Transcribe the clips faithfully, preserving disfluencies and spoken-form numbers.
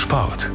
Sport.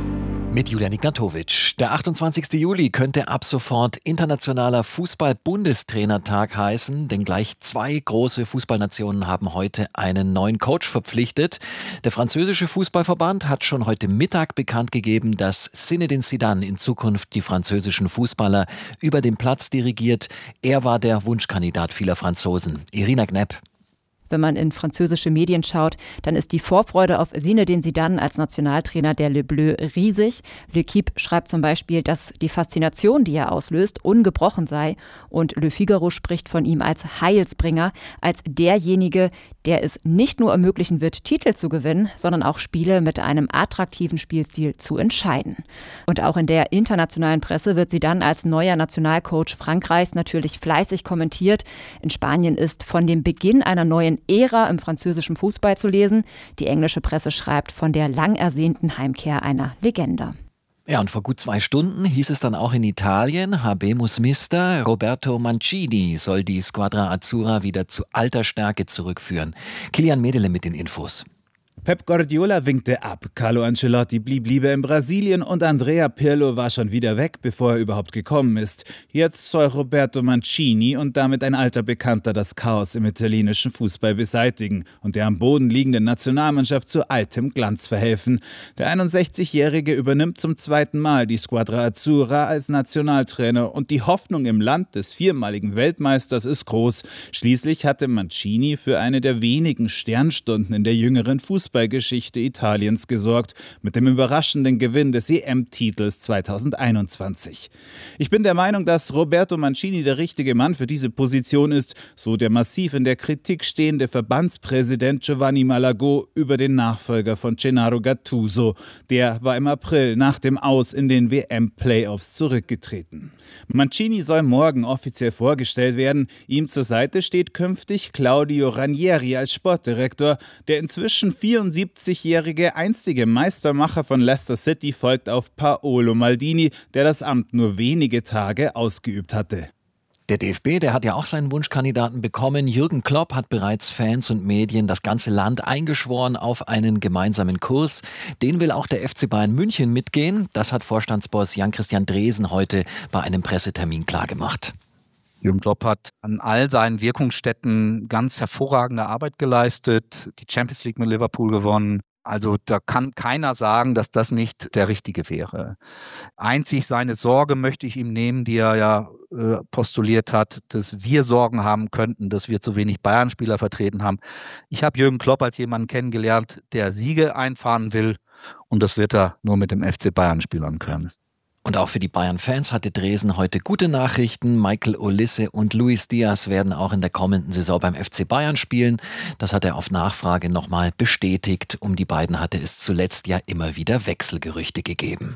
Mit Julian Ignatowitsch. Der achtundzwanzigste Juli könnte ab sofort internationaler Fußball-Bundestrainertag heißen, denn gleich zwei große Fußballnationen haben heute einen neuen Coach verpflichtet. Der französische Fußballverband hat schon heute Mittag bekannt gegeben, dass Zinedine Zidane in Zukunft die französischen Fußballer über den Platz dirigiert. Er war der Wunschkandidat vieler Franzosen. Irina Knepp. Wenn man in französische Medien schaut, dann ist die Vorfreude auf Zinedine Zidane als Nationaltrainer der Le Bleu riesig. L'Équipe schreibt zum Beispiel, dass die Faszination, die er auslöst, ungebrochen sei. Und Le Figaro spricht von ihm als Heilsbringer, als derjenige, der es nicht nur ermöglichen wird, Titel zu gewinnen, sondern auch Spiele mit einem attraktiven Spielstil zu entscheiden. Und auch in der internationalen Presse wird Zidane als neuer Nationalcoach Frankreichs natürlich fleißig kommentiert. In Spanien ist von dem Beginn einer neuen Ära im französischen Fußball zu lesen. Die englische Presse schreibt von der lang ersehnten Heimkehr einer Legende. Ja, und vor gut zwei Stunden hieß es dann auch in Italien, Habemus Mister, Roberto Mancini soll die Squadra Azzurra wieder zu alter Stärke zurückführen. Kilian Medele mit den Infos. Pep Guardiola winkte ab, Carlo Ancelotti blieb lieber in Brasilien und Andrea Pirlo war schon wieder weg, bevor er überhaupt gekommen ist. Jetzt soll Roberto Mancini und damit ein alter Bekannter das Chaos im italienischen Fußball beseitigen und der am Boden liegenden Nationalmannschaft zu altem Glanz verhelfen. Der einundsechzigjährige übernimmt zum zweiten Mal die Squadra Azzurra als Nationaltrainer und die Hoffnung im Land des viermaligen Weltmeisters ist groß. Schließlich hatte Mancini für eine der wenigen Sternstunden in der jüngeren Fußball Fußballgeschichte Italiens gesorgt, mit dem überraschenden Gewinn des E M-Titels zweitausendeinundzwanzig. Ich bin der Meinung, dass Roberto Mancini der richtige Mann für diese Position ist, so der massiv in der Kritik stehende Verbandspräsident Giovanni Malagò über den Nachfolger von Gennaro Gattuso. Der war im April nach dem Aus in den W M-Playoffs zurückgetreten. Mancini soll morgen offiziell vorgestellt werden. Ihm zur Seite steht künftig Claudio Ranieri als Sportdirektor. Der inzwischen vierundsiebzigjährige einstige Meistermacher von Leicester City folgt auf Paolo Maldini, der das Amt nur wenige Tage ausgeübt hatte. Der D F B, der hat ja auch seinen Wunschkandidaten bekommen. Jürgen Klopp hat bereits Fans und Medien, das ganze Land eingeschworen auf einen gemeinsamen Kurs. Den will auch der F C Bayern München mitgehen. Das hat Vorstandsboss Jan-Christian Dresen heute bei einem Pressetermin klargemacht. Jürgen Klopp hat an all seinen Wirkungsstätten ganz hervorragende Arbeit geleistet, die Champions League mit Liverpool gewonnen. Also da kann keiner sagen, dass das nicht der Richtige wäre. Einzig seine Sorge möchte ich ihm nehmen, die er ja äh, postuliert hat, dass wir Sorgen haben könnten, dass wir zu wenig Bayern-Spieler vertreten haben. Ich habe Jürgen Klopp als jemanden kennengelernt, der Siege einfahren will und das wird er nur mit dem F C Bayern-Spielern können. Und auch für die Bayern-Fans hatte Dresen heute gute Nachrichten. Michael Olise und Luis Diaz werden auch in der kommenden Saison beim F C Bayern spielen. Das hat er auf Nachfrage nochmal bestätigt. Um die beiden hatte es zuletzt ja immer wieder Wechselgerüchte gegeben.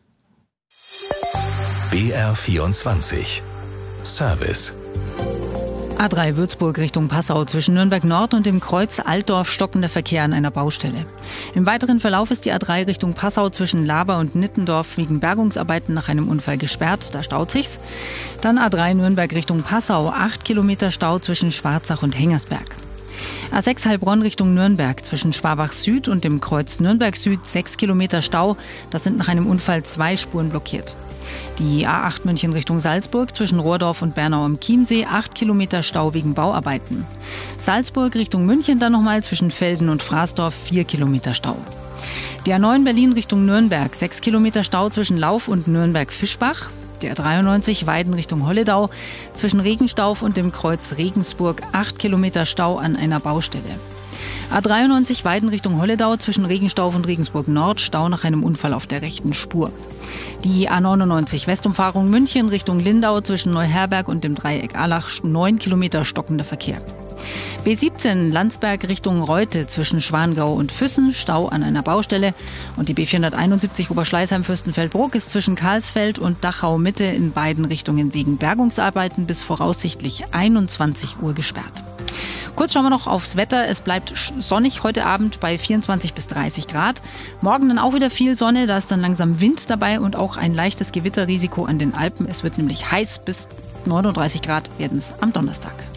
B R vierundzwanzig Service. A drei Würzburg Richtung Passau zwischen Nürnberg Nord und dem Kreuz Altdorf stockender Verkehr an einer Baustelle. Im weiteren Verlauf ist die A drei Richtung Passau zwischen Laber und Nittendorf wegen Bergungsarbeiten nach einem Unfall gesperrt, da staut sich's. Dann A drei Nürnberg Richtung Passau, acht Kilometer Stau zwischen Schwarzach und Hengersberg. A sechs Heilbronn Richtung Nürnberg zwischen Schwabach Süd und dem Kreuz Nürnberg Süd, sechs Kilometer Stau, das sind nach einem Unfall zwei Spuren blockiert. Die A acht München Richtung Salzburg zwischen Rohrdorf und Bernau am Chiemsee, acht Kilometer Stau wegen Bauarbeiten. Salzburg Richtung München dann nochmal zwischen Velden und Fraßdorf, vier Kilometer Stau. Die A neun Berlin Richtung Nürnberg, sechs Kilometer Stau zwischen Lauf und Nürnberg-Fischbach. Der A dreiundneunzig Weiden Richtung Holledau zwischen Regenstauf und dem Kreuz Regensburg, acht Kilometer Stau an einer Baustelle. A dreiundneunzig Weiden Richtung Holledau zwischen Regenstauf und Regensburg Nord, Stau nach einem Unfall auf der rechten Spur. Die A neunundneunzig Westumfahrung München Richtung Lindau zwischen Neuherberg und dem Dreieck Allach, neun Kilometer stockender Verkehr. B siebzehn Landsberg Richtung Reute zwischen Schwangau und Füssen, Stau an einer Baustelle. Und die B vierhunderteinundsiebzig Oberschleißheim-Fürstenfeldbruck ist zwischen Karlsfeld und Dachau Mitte in beiden Richtungen wegen Bergungsarbeiten bis voraussichtlich einundzwanzig Uhr gesperrt. Kurz schauen wir noch aufs Wetter. Es bleibt sonnig heute Abend bei vierundzwanzig bis dreißig Grad. Morgen dann auch wieder viel Sonne, da ist dann langsam Wind dabei und auch ein leichtes Gewitterrisiko an den Alpen. Es wird nämlich heiß, bis neununddreißig Grad werden es am Donnerstag.